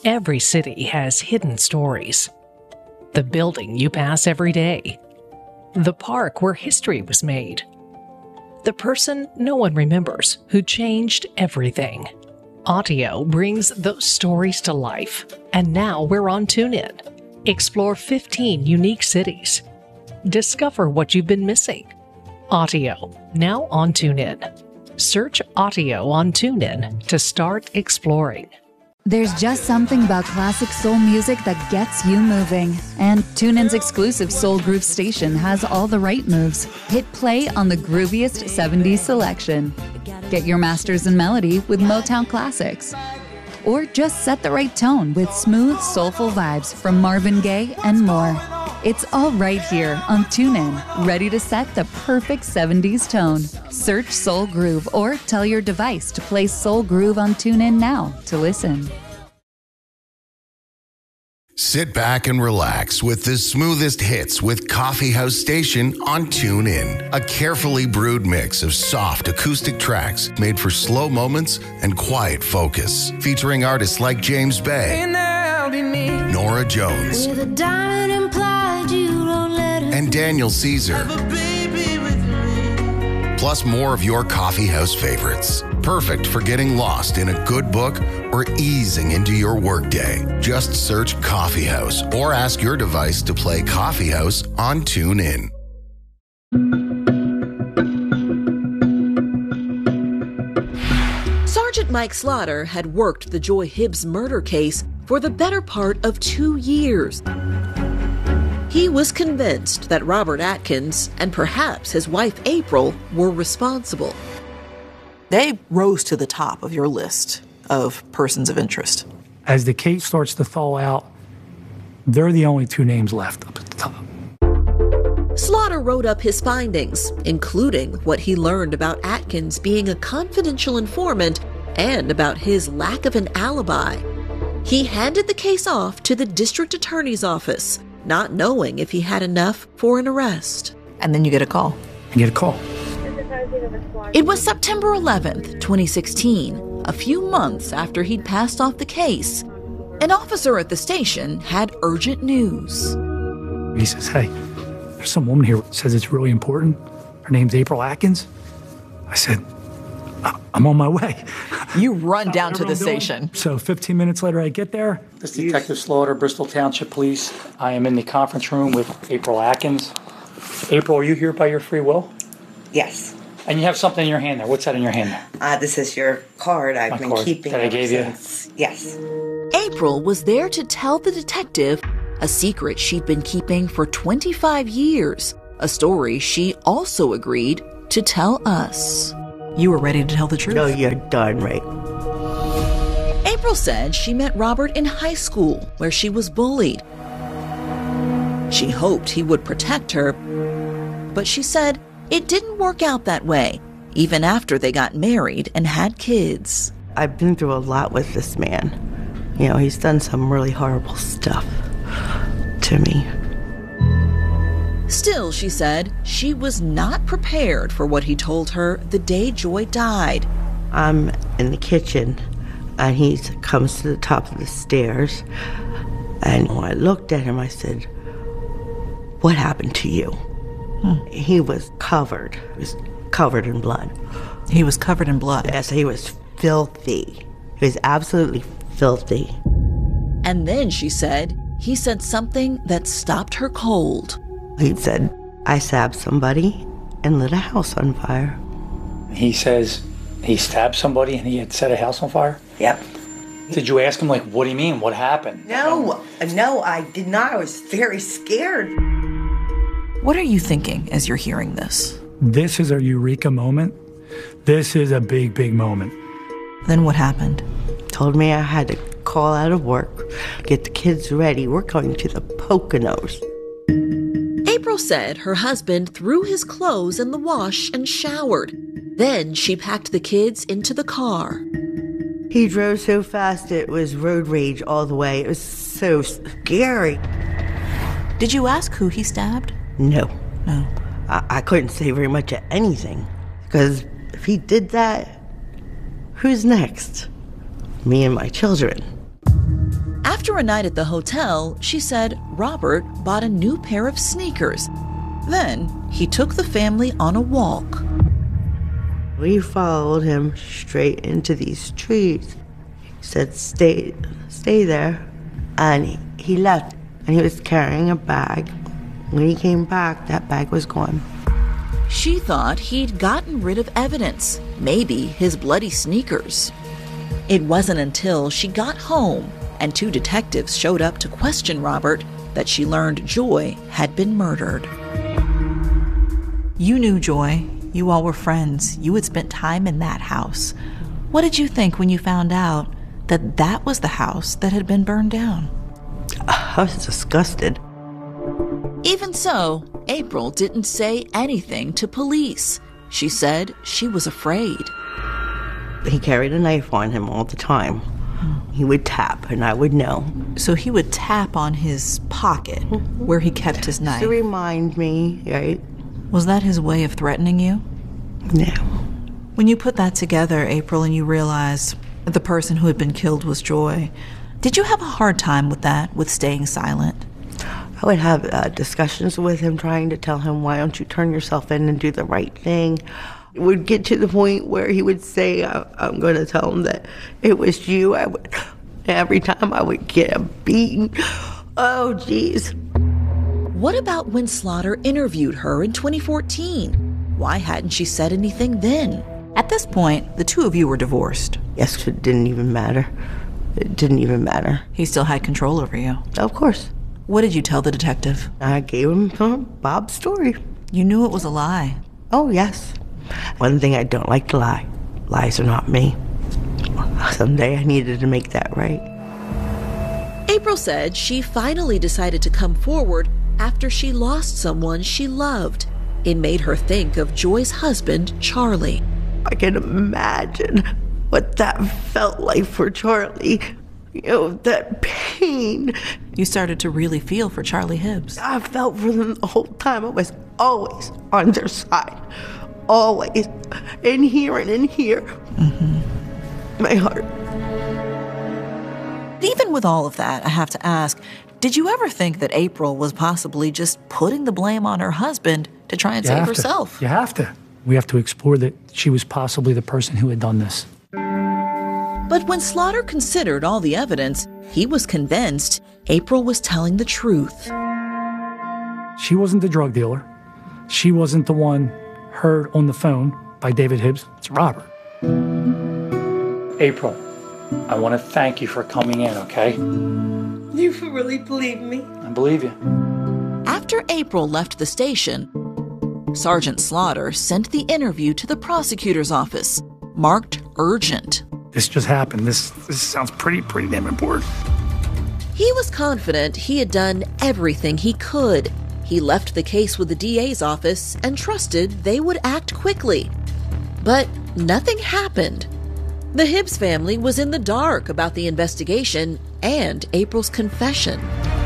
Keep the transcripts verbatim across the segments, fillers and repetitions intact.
Every city has hidden stories. The building you pass every day. The park where history was made. The person no one remembers who changed everything. Audio brings those stories to life, and now we're on TuneIn. Explore fifteen unique cities. Discover what you've been missing. Audio, now on TuneIn. Search Audio on TuneIn to start exploring. There's just something about classic soul music that gets you moving. And TuneIn's exclusive Soul Groove station has all the right moves. Hit play on the grooviest seventies selection. Get your masters in melody with Motown classics. Or just set the right tone with smooth, soulful vibes from Marvin Gaye and more. It's all right here on TuneIn, ready to set the perfect seventies tone. Search Soul Groove or tell your device to play Soul Groove on TuneIn now to listen. Sit back and relax with the smoothest hits with Coffee House Station on TuneIn. A carefully brewed mix of soft acoustic tracks made for slow moments and quiet focus. Featuring artists like James Bay, Nora Jones, and Daniel Caesar. Plus more of your coffee house favorites. Perfect for getting lost in a good book or easing into your workday. Just search Coffee House or ask your device to play Coffee House on TuneIn. Sergeant Mike Slaughter had worked the Joy Hibbs murder case for the better part of two years. He was convinced that Robert Atkins and perhaps his wife April were responsible. They rose to the top of your list of persons of interest. As the case starts to thaw out, they're the only two names left up at the top. Slaughter wrote up his findings, including what he learned about Atkins being a confidential informant and about his lack of an alibi. He handed the case off to the district attorney's office, not knowing if he had enough for an arrest. And then you get a call. I get a call. It was September eleventh, twenty sixteen, a few months after he'd passed off the case. An officer at the station had urgent news. He says, hey, there's some woman here who says it's really important. Her name's April Atkins. I said, I'm on my way. You run down to the station. So fifteen minutes later, I get there. This is Detective Slaughter, Bristol Township Police. I am in the conference room with April Atkins. April, are you here by your free will? Yes. And you have something in your hand there. What's that in your hand there? Uh, this is your card I've My been card keeping that I gave since. You? Yes. April was there to tell the detective a secret she'd been keeping for twenty-five years, a story she also agreed to tell us. You were ready to tell the truth. No, you're darn right. April said she met Robert in high school, where she was bullied. She hoped he would protect her, but she said it didn't work out that way, even after they got married and had kids. I've been through a lot with this man. You know, he's done some really horrible stuff to me. Still, she said, she was not prepared for what he told her the day Joy died. I'm in the kitchen, and he comes to the top of the stairs, and when I looked at him, I said, what happened to you? Hmm. He was covered. He was covered in blood. He was covered in blood? Yes, he was filthy. He was absolutely filthy. And then, she said, he said something that stopped her cold. He said, I stabbed somebody and lit a house on fire. He says he stabbed somebody and he had set a house on fire? Yep. Did you ask him, like, what do you mean? What happened? No, no, I did not. I was very scared. What are you thinking as you're hearing this? This is a eureka moment. This is a big, big moment. Then what happened? Told me I had to call out of work, get the kids ready. We're going to the Poconos. April said her husband threw his clothes in the wash and showered. Then she packed the kids into the car. He drove so fast it was road rage all the way. It was so scary. Did you ask who he stabbed? No. No. I, I couldn't say very much of anything. Because if he did that, who's next? Me and my children. After a night at the hotel, she said Robert bought a new pair of sneakers. Then he took the family on a walk. We followed him straight into these trees. He said, stay, stay there. And he, he left, and he was carrying a bag. When he came back, that bag was gone. She thought he'd gotten rid of evidence, maybe his bloody sneakers. It wasn't until she got home and two detectives showed up to question Robert that she learned Joy had been murdered. You knew Joy. You all were friends. You had spent time in that house. What did you think when you found out that that was the house that had been burned down? I was disgusted. Even so, April didn't say anything to police. She said she was afraid. He carried a knife on him all the time. He would tap, and I would know. So he would tap on his pocket where he kept his knife. To remind me, right? Was that his way of threatening you? No. When you put that together, April, and you realized the person who had been killed was Joy, did you have a hard time with that, with staying silent? I would have uh, discussions with him, trying to tell him, why don't you turn yourself in and do the right thing? It would get to the point where he would say, I- I'm going to tell him that it was you. I would, every time I would get a beating. Oh, geez. What about when Slaughter interviewed her in twenty fourteen? Why hadn't she said anything then? At this point, the two of you were divorced. Yes, it didn't even matter. It didn't even matter. He still had control over you. Of course. What did you tell the detective? I gave him uh, Bob's story. You knew it was a lie. Oh, yes. One thing I don't like to lie. Lies are not me. Someday I needed to make that right. April said she finally decided to come forward after she lost someone she loved. It made her think of Joy's husband, Charlie. I can imagine what that felt like for Charlie. You know, that pain. You started to really feel for Charlie Hibbs. I felt for them the whole time. I was always on their side. Always. In here and in here. Mm-hmm. My heart. Even with all of that, I have to ask, did you ever think that April was possibly just putting the blame on her husband to try and You save have herself? To. You have to. We have to explore that she was possibly the person who had done this. But when Slaughter considered all the evidence, he was convinced April was telling the truth. She wasn't the drug dealer. She wasn't the one heard on the phone by David Hibbs. It's Robert. April, I want to thank you for coming in, okay? You really believe me? I believe you. After April left the station, Sergeant Slaughter sent the interview to the prosecutor's office, marked urgent. This just happened. This this sounds pretty, pretty damn important. He was confident he had done everything he could. He left the case with the D A's office and trusted they would act quickly. But nothing happened. The Hibbs family was in the dark about the investigation and April's confession.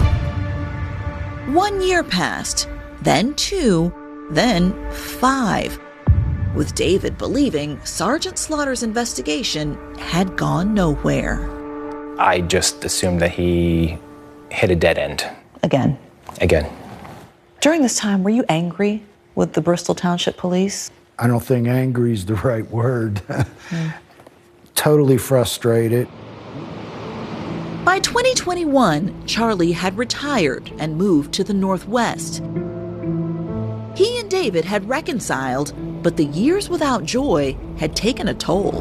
One year passed, then two, then five, with David believing Sergeant Slaughter's investigation had gone nowhere. I just assumed that he hit a dead end. Again. Again. During this time, were you angry with the Bristol Township Police? I don't think angry is the right word. mm. Totally frustrated. By twenty twenty-one, Charlie had retired and moved to the Northwest. He and David had reconciled, but the years without Joy had taken a toll.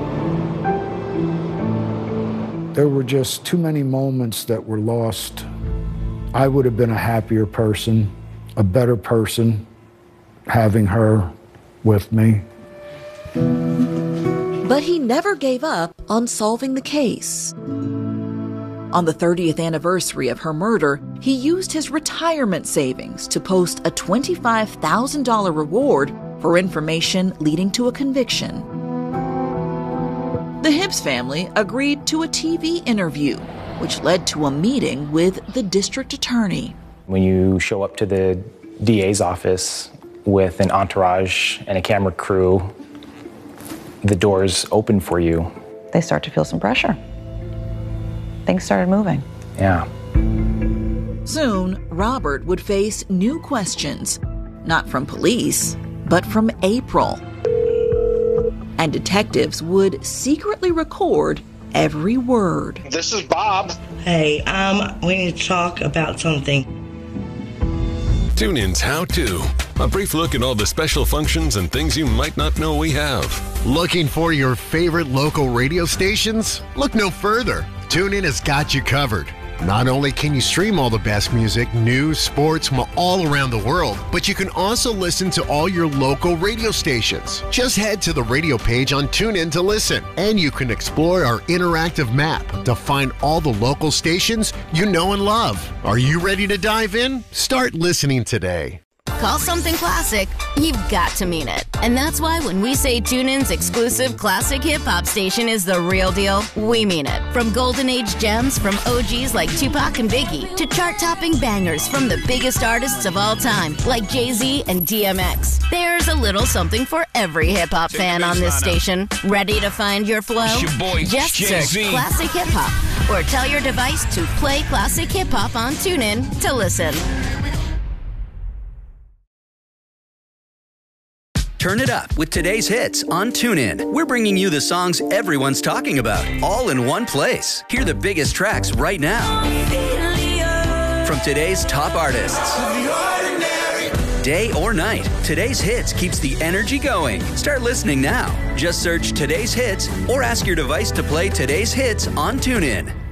There were just too many moments that were lost. I would have been a happier person, a better person, having her with me. But he never gave up on solving the case. On the thirtieth anniversary of her murder, he used his retirement savings to post a twenty-five thousand dollars reward for information leading to a conviction. The Hibbs family agreed to a T V interview, which led to a meeting with the district attorney. When you show up to the D A's office with an entourage and a camera crew, the doors open for you. They start to feel some pressure. Things started moving. Yeah. Soon, Robert would face new questions, not from police, but from April. And detectives would secretly record every word. This is Bob. Hey, um, we need to talk about something. TuneIn's How To. A brief look at all the special functions and things you might not know we have. Looking for your favorite local radio stations? Look no further. TuneIn has got you covered. Not only can you stream all the best music, news, sports from all around the world, but you can also listen to all your local radio stations. Just head to the radio page on TuneIn to listen, and you can explore our interactive map to find all the local stations you know and love. Are you ready to dive in? Start listening today. Call something classic, you've got to mean it. And that's why when we say TuneIn's exclusive classic hip-hop station is the real deal, we mean it. From golden age gems from O Gs like Tupac and Biggie to chart-topping bangers from the biggest artists of all time like Jay-Z and D M X. There's a little something for every hip-hop fan on this station. Ready to find your flow? It's your boy, Just Jay-Z. search Classic Hip Hop or tell your device to play Classic Hip Hop on TuneIn to listen. Turn it up with today's hits on TuneIn. We're bringing you the songs everyone's talking about, all in one place. Hear the biggest tracks right now. From today's top artists. Day or night, today's hits keeps the energy going. Start listening now. Just search today's hits or ask your device to play today's hits on TuneIn.